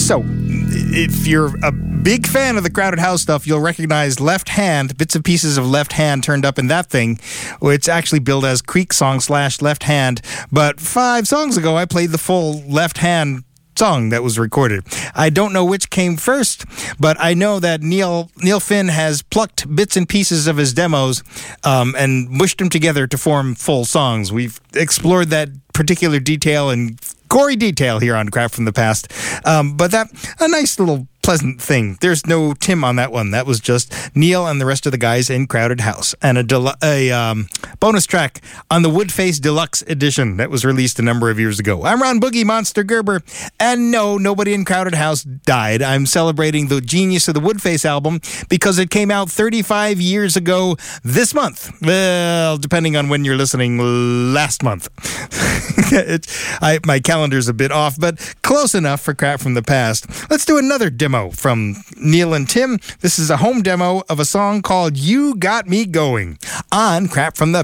So, if you're a big fan of the Crowded House stuff, you'll recognize Left Hand, bits and pieces of Left Hand turned up in that thing, which actually billed as Creek Song / Left Hand. But 5 songs ago, I played the full Left Hand song that was recorded. I don't know which came first, but I know that Neil Finn has plucked bits and pieces of his demos and mushed them together to form full songs. We've explored that particular detail in gory detail here on Crap from the Past, but that a nice little pleasant thing. There's no Tim on that one. That was just Neil and the rest of the guys in Crowded House, and a bonus track on the Woodface Deluxe Edition that was released a number of years ago. I'm Ron Boogie Monster Gerber, and no, nobody in Crowded House died. I'm celebrating the genius of the Woodface album because it came out 35 years ago this month. Well, depending on when you're listening, last month. My calendar's a bit off, but close enough for Crap from the Past. Let's do another demo from Neil and Tim. This is a home demo of a song called You Got Me Going on Crap from the